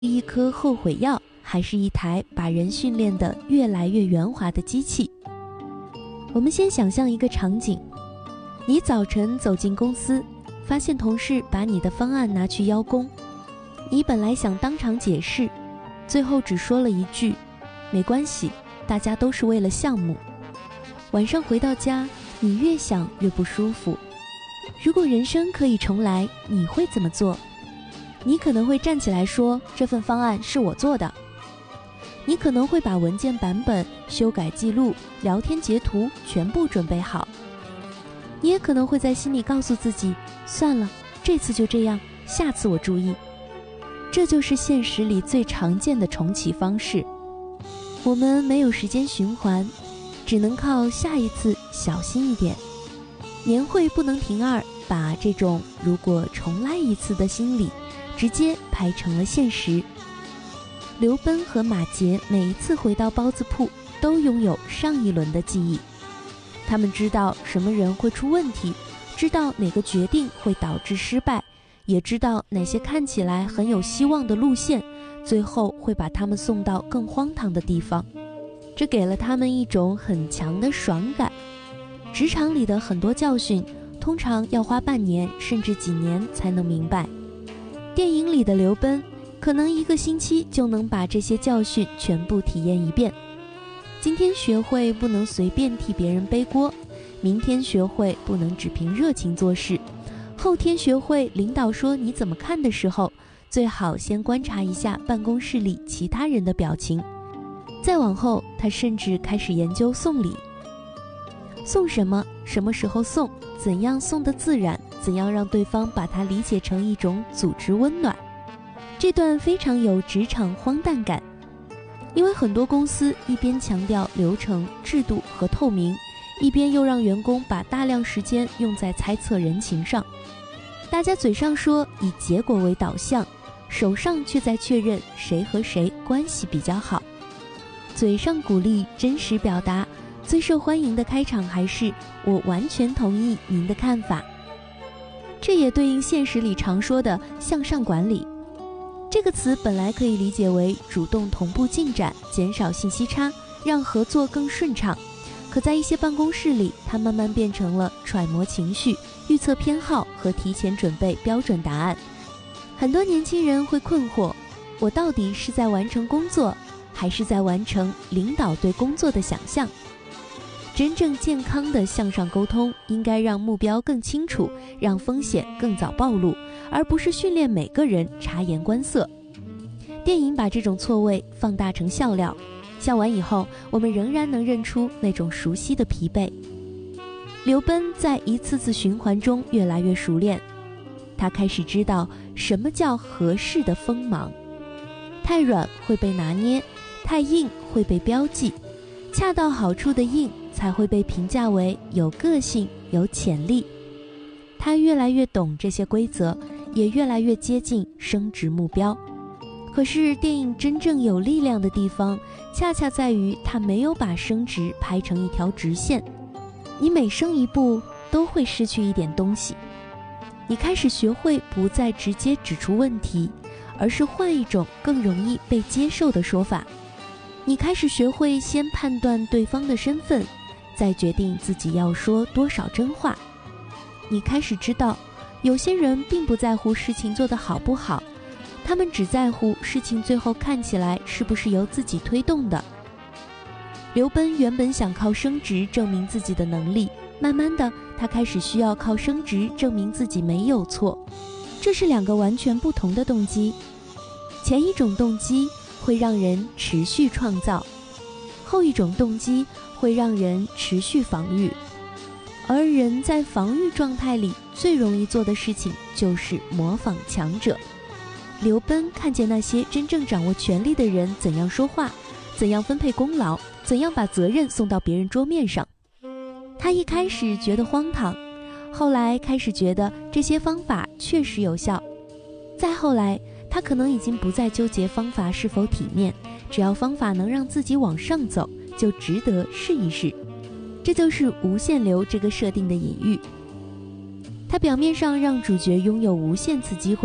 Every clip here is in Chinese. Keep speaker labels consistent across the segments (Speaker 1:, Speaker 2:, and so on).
Speaker 1: 一颗后悔药，还是一台把人训练得越来越圆滑的机器？我们先想象一个场景，你早晨走进公司，发现同事把你的方案拿去邀功，你本来想当场解释，最后只说了一句没关系，大家都是为了项目。晚上回到家，你越想越不舒服。如果人生可以重来，你会怎么做？你可能会站起来说，这份方案是我做的。你可能会把文件版本、修改记录、聊天截图全部准备好。你也可能会在心里告诉自己，算了，这次就这样，下次我注意。这就是现实里最常见的重启方式。我们没有时间循环，只能靠下一次小心一点。年会不能停二，把这种如果重来一次的心理直接拍成了现实。刘奔和马杰每一次回到包子铺，都拥有上一轮的记忆。他们知道什么人会出问题，知道哪个决定会导致失败，也知道哪些看起来很有希望的路线，最后会把他们送到更荒唐的地方。这给了他们一种很强的爽感。职场里的很多教训，通常要花半年甚至几年才能明白。电影里的刘奔，可能1个星期就能把这些教训全部体验一遍。今天学会不能随便替别人背锅，明天学会不能只凭热情做事，后天学会领导说你怎么看的时候，最好先观察一下办公室里其他人的表情。再往后，他甚至开始研究送礼。送什么，什么时候送，怎样送得自然，怎样让对方把它理解成一种组织温暖。这段非常有职场荒诞感，因为很多公司一边强调流程、制度和透明，一边又让员工把大量时间用在猜测人情上。大家嘴上说以结果为导向，手上却在确认谁和谁关系比较好。嘴上鼓励真实表达，最受欢迎的开场还是我完全同意您的看法。这也对应现实里常说的向上管理。这个词本来可以理解为主动同步进展，减少信息差，让合作更顺畅。可在一些办公室里，它慢慢变成了揣摩情绪、预测偏好和提前准备标准答案。很多年轻人会困惑，我到底是在完成工作，还是在完成领导对工作的想象？真正健康的向上沟通，应该让目标更清楚，让风险更早暴露，而不是训练每个人察言观色。电影把这种错位放大成笑料，笑完以后，我们仍然能认出那种熟悉的疲惫。刘奔在一次次循环中越来越熟练，他开始知道什么叫合适的锋芒。太软会被拿捏，太硬会被标记，恰到好处的硬才会被评价为有个性、有潜力。他越来越懂这些规则，也越来越接近升职目标。可是电影真正有力量的地方，恰恰在于他没有把升职拍成一条直线。你每升一步，都会失去一点东西。你开始学会不再直接指出问题，而是换一种更容易被接受的说法。你开始学会先判断对方的身份，再决定自己要说多少真话。你开始知道，有些人并不在乎事情做得好不好，他们只在乎事情最后看起来是不是由自己推动的。刘奔原本想靠升职证明自己的能力，慢慢的，他开始需要靠升职证明自己没有错。这是2个完全不同的动机。前一种动机会让人持续创造，后一种动机会让人持续防御。而人在防御状态里最容易做的事情就是模仿强者。刘奔看见那些真正掌握权力的人怎样说话，怎样分配功劳，怎样把责任送到别人桌面上。他一开始觉得荒唐，后来开始觉得这些方法确实有效。再后来，他可能已经不再纠结方法是否体面，只要方法能让自己往上走，就值得试一试。这就是无限流这个设定的隐喻。它表面上让主角拥有无限次机会，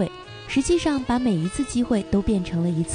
Speaker 1: 实际上把每一次机会都变成了一次